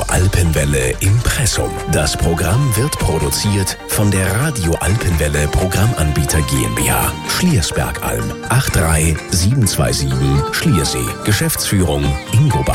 Radio Alpenwelle Impressum. Das Programm wird produziert von der Radio Alpenwelle Programmanbieter GmbH. Schliersbergalm 83727 Schliersee. Geschäftsführung Ingo